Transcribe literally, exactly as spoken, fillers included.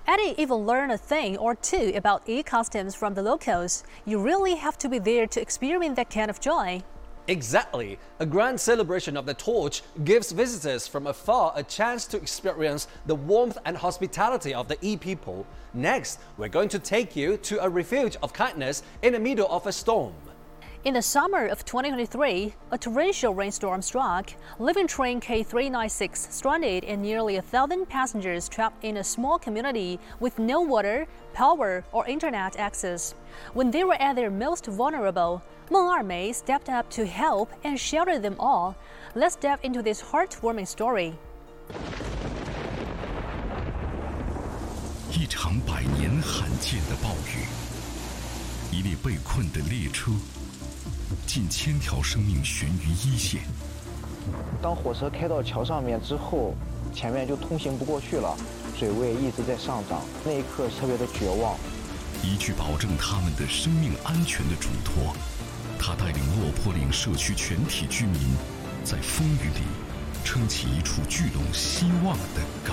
didn't even learn a thing or two about e-customs from the locals. You really have to be there to experience that kind of joy. Exactly. A grand celebration of the torch gives visitors from afar a chance to experience the warmth and hospitality of the E people. Next, we're going to take you to a refuge of kindness in the middle of a storm. In the summer of twenty twenty-three, a torrential rainstorm struck, leaving train K three ninety-six stranded and nearly a thousand passengers trapped in a small community with no water, power, or internet access. When they were at their most vulnerable, Meng Ermei stepped up to help and sheltered them all. Let's dive into this heartwarming story. 一场百年罕见的暴雨，一列被困的列车。 近千条生命悬于一线。 当火车开到桥上面之后，前面就通行不过去了，水位一直在上涨。那一刻特别的绝望。 一句保证他们的生命安全的嘱托，他带领落坡岭社区全体居民，在风雨里撑起一处聚拢希望的港。